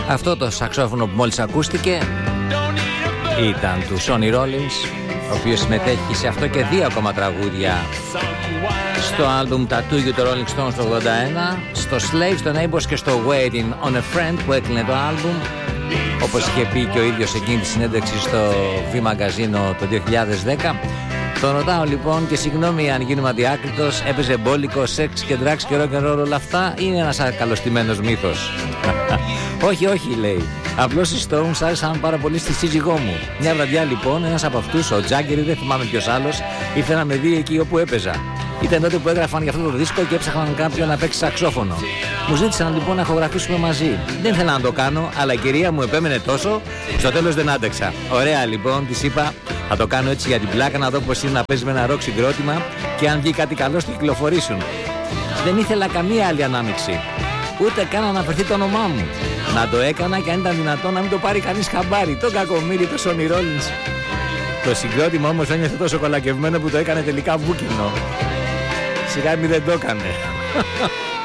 Αυτό το σαξόφωνο που μόλις ακούστηκε ήταν του Sonny Rollins, ο οποίος συμμετέχει σε αυτό και 2 ακόμα τραγούδια στο άλμπουμ Tattoo You του Rolling Stones το 81, στο Slaves, το Neighbors και στο Waiting on a Friend που έκλεινε το άλμπουμ, όπως είχε πει και ο ίδιος εκείνη τη συνέντευξη στο V-Magazine το 2010. Τον ρωτάω λοιπόν, και συγγνώμη αν γίνομαι αδιάκριτος, έπαιζε μπόλικο, σεξ και drugs και rock and roll όλα αυτά, ή είναι ένας ακαλωστημένος μύθος? Όχι, όχι, λέει. Απλώς οι Stones άρεσαν πάρα πολύ στη σύζυγό μου. Μια βραδιά λοιπόν, ένας από αυτούς, ο Jagger, δεν θυμάμαι ποιος άλλος, ήρθε να με δει εκεί όπου έπαιζα. Ήταν τότε που έγραφαν για αυτό το δίσκο και έψαχναν κάποιον να παίξει σαξόφωνο. Μου ζήτησαν λοιπόν να ηχογραφήσουμε μαζί. Δεν ήθελα να το κάνω, αλλά η κυρία μου επέμενε τόσο που στο τέλος δεν άντεξα. Ωραία λοιπόν, της είπα, θα το κάνω έτσι για την πλάκα, να δω πως είναι να παίζει με ένα ροκ συγκρότημα και αν βγει κάτι καλό στο κυκλοφορήσουν. Δεν ήθελα καμία άλλη ανάμειξη. Ούτε καν να αναφερθεί το όνομά μου. Να το έκανα και αν ήταν δυνατόν να μην το πάρει κανείς χαμπάρι. Το κακομοίρι, το Sonny Rollins. Το συγκρότημα όμως ένιωθε τόσο κολακευμένο που το έκανε τελικά βούκινο. Σιγά μη δεν το έκανε.